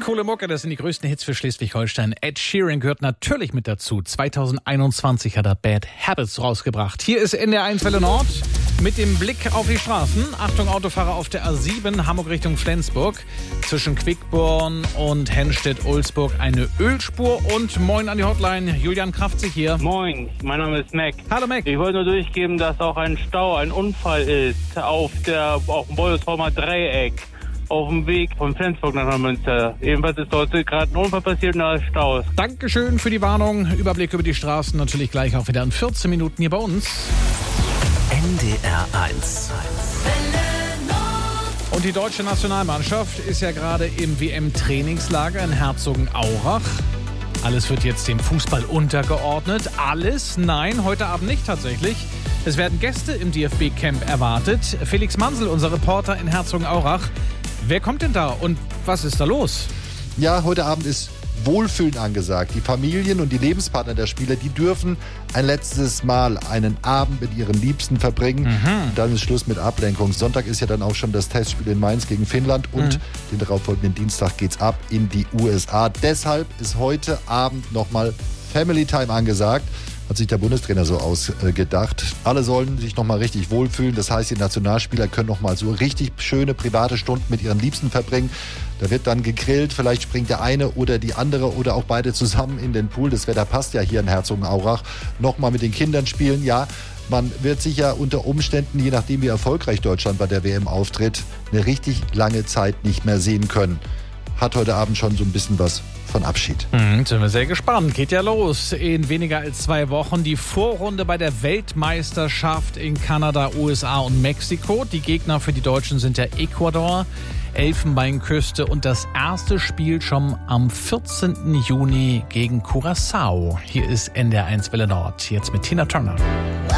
Coole Mucke, das sind die größten Hits für Schleswig-Holstein. Ed Sheeran gehört natürlich mit dazu. 2021 hat er Bad Habits rausgebracht. Hier ist NDR1 Welle Nord mit dem Blick auf die Straßen. Achtung, Autofahrer auf der A7, Hamburg Richtung Flensburg. Zwischen Quickborn und Henstedt-Ulzburg eine Ölspur. Und moin an die Hotline, Julian Kraftzig hier. Moin, mein Name ist Mac. Hallo Mac. Ich wollte nur durchgeben, dass auch ein Stau, ein Unfall ist auf dem Bolsholmer Dreieck. Auf dem Weg von Flensburg nach Neumünster. Ebenfalls ist dort gerade ein Unfall passiert und da ist Staus. Dankeschön für die Warnung. Überblick über die Straßen natürlich gleich auch wieder in 14 Minuten hier bei uns. NDR1. Und die deutsche Nationalmannschaft ist ja gerade im WM-Trainingslager in Herzogenaurach. Alles wird jetzt dem Fußball untergeordnet. Alles? Nein, heute Abend nicht tatsächlich. Es werden Gäste im DFB-Camp erwartet. Felix Mansel, unser Reporter in Herzogenaurach. Wer kommt denn da und was ist da los? Ja, heute Abend ist Wohlfühlen angesagt. Die Familien und die Lebenspartner der Spieler, die dürfen ein letztes Mal einen Abend mit ihren Liebsten verbringen. Und dann ist Schluss mit Ablenkung. Sonntag ist ja dann auch schon das Testspiel in Mainz gegen Finnland und den darauffolgenden Dienstag geht's ab in die USA. Deshalb ist heute Abend nochmal Family Time angesagt. Hat sich der Bundestrainer so ausgedacht. Alle sollen sich nochmal richtig wohlfühlen. Das heißt, die Nationalspieler können nochmal so richtig schöne private Stunden mit ihren Liebsten verbringen. Da wird dann gegrillt. Vielleicht springt der eine oder die andere oder auch beide zusammen in den Pool. Das Wetter passt ja hier in Herzogenaurach. Nochmal mit den Kindern spielen. Ja, man wird sicher unter Umständen, je nachdem wie erfolgreich Deutschland bei der WM auftritt, eine richtig lange Zeit nicht mehr sehen können. Hat heute Abend schon so ein bisschen was von Abschied. Sind wir sehr gespannt. Geht ja los. In weniger als 2 Wochen die Vorrunde bei der Weltmeisterschaft in Kanada, USA und Mexiko. Die Gegner für die Deutschen sind ja Ecuador, Elfenbeinküste und das erste Spiel schon am 14. Juni gegen Curaçao. Hier ist NDR1 Welle Nord. Jetzt mit Tina Turner.